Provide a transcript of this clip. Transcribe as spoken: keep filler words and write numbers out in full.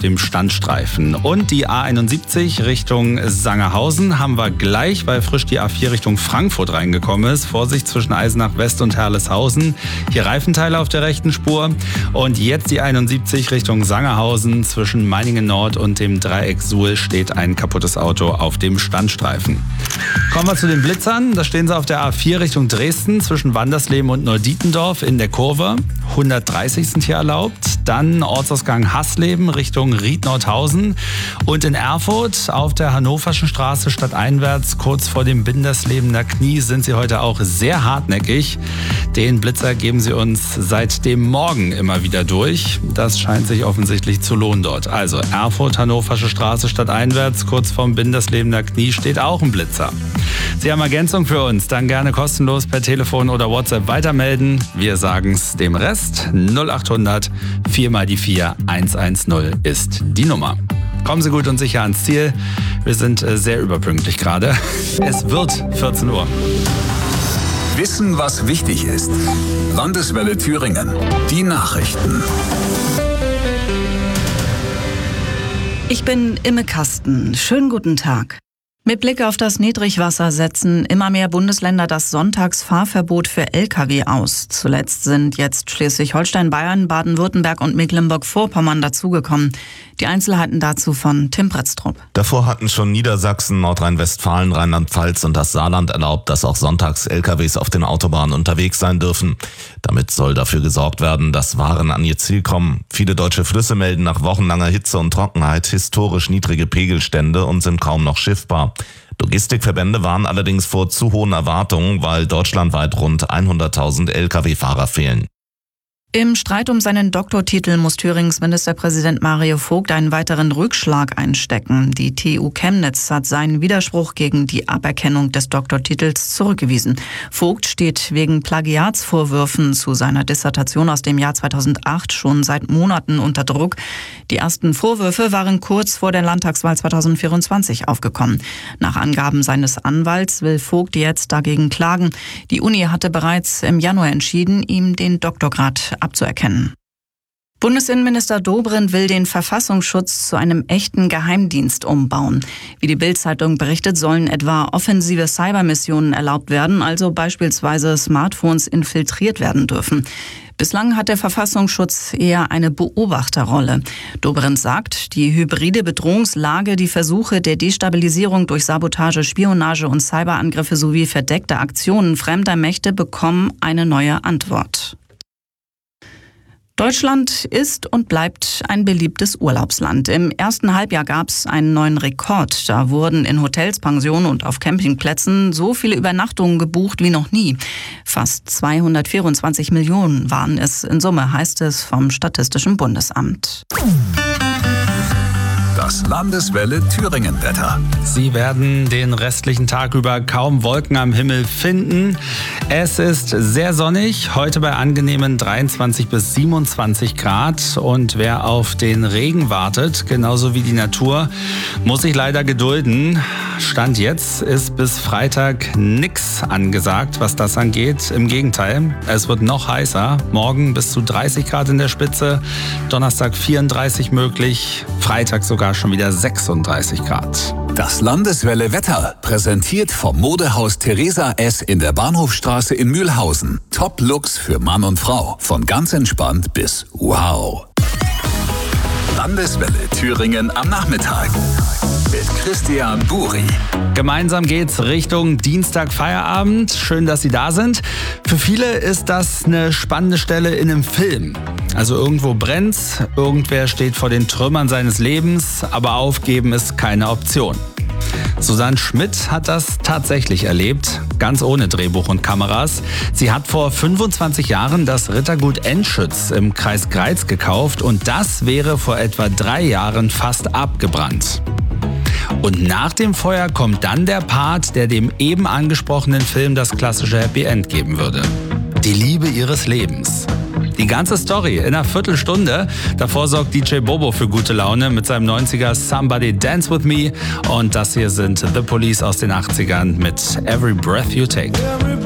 dem Standstreifen. Und die A einundsiebzig Richtung Sangerhausen haben wir gleich, weil frisch die A vier Richtung Frankfurt reingekommen ist. Vorsicht zwischen Eisenach West und Herleshausen. Hier Reifenteile auf der rechten Spur. Und jetzt die einundsiebzig Richtung Sangerhausen. Zwischen Meiningen Nord und dem Dreieck Suhl steht ein kaputtes Auto auf dem Standstreifen. Kommen wir zu den Blitzern. Da stehen sie auf der A vier Richtung Dresden zwischen Wandersleben und Neudietendorf in der Kurve. hundertdreißig sind hier erlaubt. Dann Ortsausgang Hassleben Richtung Ried-Nordhausen. Und in Erfurt auf der Hannoverschen Straße stadteinwärts kurz vor dem Binderslebener Knie sind sie heute auch sehr hartnäckig. Den Blitzer geben sie uns seit dem Morgen immer wieder durch. Das scheint sich offensichtlich zu lohnen dort. Also Erfurt, Hannoversche Straße stadteinwärts kurz vorm Binderslebener Knie steht auch ein Blitzer. Sie haben Ergänzung für uns, dann gerne kostenlos per Telefon oder WhatsApp weitermelden. Wir sagen's dem Rest. null acht hundert vier mal die vier hundertzehn ist die Nummer. Kommen Sie gut und sicher ans Ziel. Wir sind sehr überpünktlich gerade. Es wird vierzehn Uhr. Wissen, was wichtig ist. Landeswelle Thüringen. Die Nachrichten. Ich bin Imme Kasten. Schönen guten Tag. Mit Blick auf das Niedrigwasser setzen immer mehr Bundesländer das Sonntagsfahrverbot für L K W aus. Zuletzt sind jetzt Schleswig-Holstein, Bayern, Baden-Württemberg und Mecklenburg-Vorpommern dazugekommen. Die Einzelheiten dazu von Tim Bretztrup. Davor hatten schon Niedersachsen, Nordrhein-Westfalen, Rheinland-Pfalz und das Saarland erlaubt, dass auch sonntags L K Ws auf den Autobahnen unterwegs sein dürfen. Damit soll dafür gesorgt werden, dass Waren an ihr Ziel kommen. Viele deutsche Flüsse melden nach wochenlanger Hitze und Trockenheit historisch niedrige Pegelstände und sind kaum noch schiffbar. Logistikverbände warnen allerdings vor zu hohen Erwartungen, weil deutschlandweit rund hunderttausend L K W-Fahrer fehlen. Im Streit um seinen Doktortitel muss Thürings Ministerpräsident Mario Vogt einen weiteren Rückschlag einstecken. Die T U Chemnitz hat seinen Widerspruch gegen die Aberkennung des Doktortitels zurückgewiesen. Vogt steht wegen Plagiatsvorwürfen zu seiner Dissertation aus dem Jahr zweitausendacht schon seit Monaten unter Druck. Die ersten Vorwürfe waren kurz vor der Landtagswahl zweitausendvierundzwanzig aufgekommen. Nach Angaben seines Anwalts will Vogt jetzt dagegen klagen. Die Uni hatte bereits im Januar entschieden, ihm den Doktorgrad abzuerkennen. Bundesinnenminister Dobrindt will den Verfassungsschutz zu einem echten Geheimdienst umbauen. Wie die Bild-Zeitung berichtet, sollen etwa offensive Cybermissionen erlaubt werden, also beispielsweise Smartphones infiltriert werden dürfen. Bislang hat der Verfassungsschutz eher eine Beobachterrolle. Dobrindt sagt, die hybride Bedrohungslage, die Versuche der Destabilisierung durch Sabotage, Spionage und Cyberangriffe sowie verdeckte Aktionen fremder Mächte bekommen eine neue Antwort. Deutschland ist und bleibt ein beliebtes Urlaubsland. Im ersten Halbjahr gab es einen neuen Rekord. Da wurden in Hotels, Pensionen und auf Campingplätzen so viele Übernachtungen gebucht wie noch nie. Fast zweihundertvierundzwanzig Millionen waren es in Summe, heißt es vom Statistischen Bundesamt. Das Landeswelle Thüringen-Wetter. Sie werden den restlichen Tag über kaum Wolken am Himmel finden. Es ist sehr sonnig, heute bei angenehmen dreiundzwanzig bis siebenundzwanzig Grad. Und wer auf den Regen wartet, genauso wie die Natur, muss sich leider gedulden. Stand jetzt ist bis Freitag nichts angesagt, was das angeht. Im Gegenteil, es wird noch heißer. Morgen bis zu dreißig Grad in der Spitze, Donnerstag vierunddreißig möglich, Freitag sogar schon wieder sechsunddreißig Grad. Das Landeswelle Wetter präsentiert vom Modehaus Theresa S. in der Bahnhofstraße in Mühlhausen. Top-Looks für Mann und Frau. Von ganz entspannt bis wow. Landeswelle Thüringen am Nachmittag. Mit Christian Buri. Gemeinsam geht's Richtung Dienstag Feierabend. Schön, dass Sie da sind. Für viele ist das eine spannende Stelle in einem Film. Also irgendwo brennt's, irgendwer steht vor den Trümmern seines Lebens, aber aufgeben ist keine Option. Susanne Schmidt hat das tatsächlich erlebt, ganz ohne Drehbuch und Kameras. Sie hat vor fünfundzwanzig Jahren das Rittergut Enschütz im Kreis Greiz gekauft und das wäre vor etwa drei Jahren fast abgebrannt. Und nach dem Feuer kommt dann der Part, der dem eben angesprochenen Film das klassische Happy End geben würde. Die Liebe ihres Lebens. Die ganze Story in einer Viertelstunde. Davor sorgt D J Bobo für gute Laune mit seinem neunziger Somebody Dance With Me. Und das hier sind The Police aus den achtzigern mit Every Breath You Take.